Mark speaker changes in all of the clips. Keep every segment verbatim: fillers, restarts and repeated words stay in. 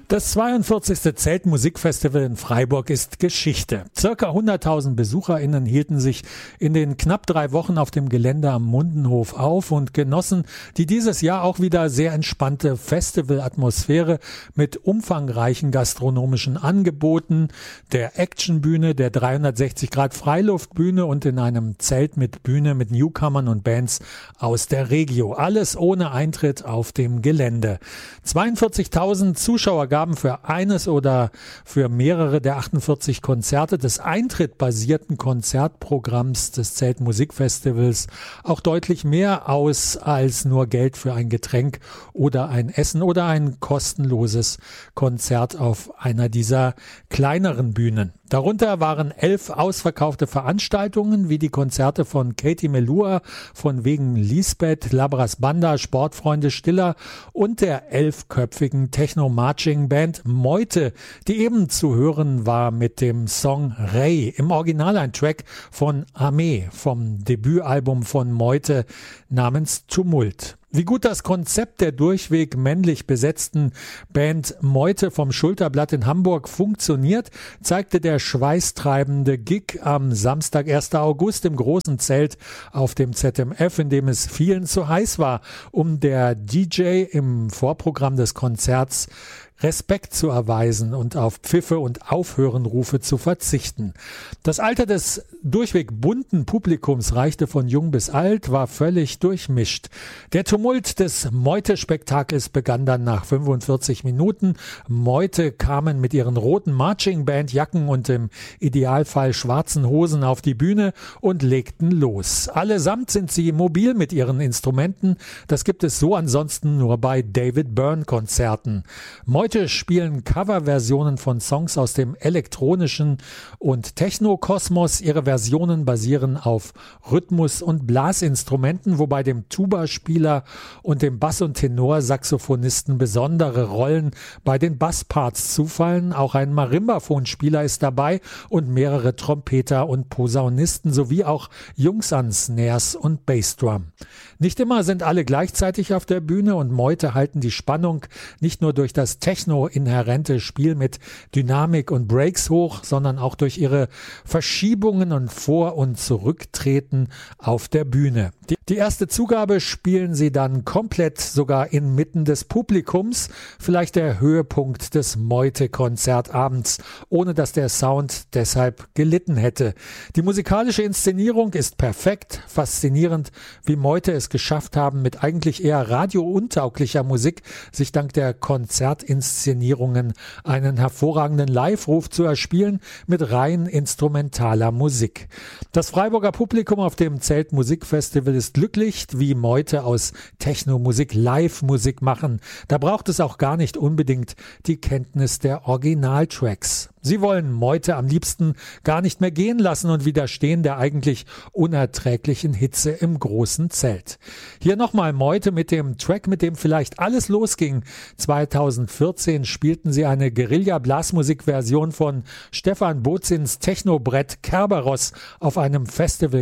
Speaker 1: Das zweiundvierzigste Zeltmusikfestival in Freiburg ist Geschichte. Circa hunderttausend BesucherInnen hielten sich in den knapp drei Wochen auf dem Gelände am Mundenhof auf und genossen die dieses Jahr auch wieder sehr entspannte Festivalatmosphäre mit umfangreichen gastronomischen Angeboten, der Actionbühne, der dreihundertsechzig Grad Freiluftbühne und in einem Zelt mit Bühne mit Newcomern und Bands aus der Regio. Alles ohne Eintritt auf dem Gelände. zweiundvierzigtausend Zuschauer gaben für eines oder für mehrere der achtundvierzig Konzerte des eintrittbasierten Konzertprogramms des Zeltmusikfestivals auch deutlich mehr aus als nur Geld für ein Getränk oder ein Essen oder ein kostenloses Konzert auf einer dieser kleineren Bühnen. Darunter waren elf ausverkaufte Veranstaltungen, wie die Konzerte von Katie Melua, von Wegen Lisbeth, Labras Banda, Sportfreunde Stiller und der elfköpfigen Techno-Marching-Band Meute, die eben zu hören war mit dem Song Ray, im Original ein Track von Armee vom Debütalbum von Meute namens Tumult. Wie gut das Konzept der durchweg männlich besetzten Band Meute vom Schulterblatt in Hamburg funktioniert, zeigte der schweißtreibende Gig am Samstag, ersten August im großen Zelt auf dem Z M F, in dem es vielen zu heiß war, um der D J im Vorprogramm des Konzerts Respekt zu erweisen und auf Pfiffe und Aufhörenrufe zu verzichten. Das Alter des durchweg bunten Publikums reichte von jung bis alt, war völlig durchmischt. Der Tumult des Meute-Spektakels begann dann nach fünfundvierzig Minuten. Meute kamen mit ihren roten Marching-Band-Jacken und im Idealfall schwarzen Hosen auf die Bühne und legten los. Allesamt sind sie mobil mit ihren Instrumenten. Das gibt es so ansonsten nur bei David Byrne-Konzerten. Meute spielen Coverversionen von Songs aus dem elektronischen und Techno-Kosmos. Ihre Versionen basieren auf Rhythmus- und Blasinstrumenten, wobei dem Tuba-Spieler und dem Bass- und Tenor-Saxophonisten besondere Rollen bei den Bassparts zufallen. Auch ein Marimbaphonspieler ist dabei und mehrere Trompeter und Posaunisten sowie auch Jungs an Snares und Bassdrum. Nicht immer sind alle gleichzeitig auf der Bühne und Meute halten die Spannung nicht nur durch das techno-inhärente Spiel mit Dynamik und Breaks hoch, sondern auch durch ihre Verschiebungen und Vor- und Zurücktreten auf der Bühne. Die, die erste Zugabe spielen sie dann komplett sogar inmitten des Publikums, vielleicht der Höhepunkt des Meute-Konzertabends, ohne dass der Sound deshalb gelitten hätte. Die musikalische Inszenierung ist perfekt, faszinierend, wie Meute es geschafft haben, mit eigentlich eher radiountauglicher Musik sich dank der Konzertinszenierungen einen hervorragenden Live-Ruf zu erspielen mit rein instrumentaler Musik. Das Freiburger Publikum auf dem Zeltmusikfestival ist glücklich, wie Meute aus Techno-Musik Live-Musik machen. Da braucht es auch gar nicht unbedingt die Kenntnis der Originaltracks. Sie wollen Meute am liebsten gar nicht mehr gehen lassen und widerstehen der eigentlich unerträglichen Hitze im großen Zelt. Hier nochmal Meute mit dem Track, mit dem vielleicht alles losging. zweitausendvierzehn spielten sie eine Guerilla-Blasmusik-Version von Stefan Bozins Technobrett Kerberos auf einem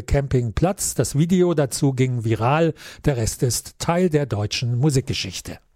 Speaker 1: Festival-Campingplatz. Das Video dazu ging viral. Der Rest ist Teil der deutschen Musikgeschichte.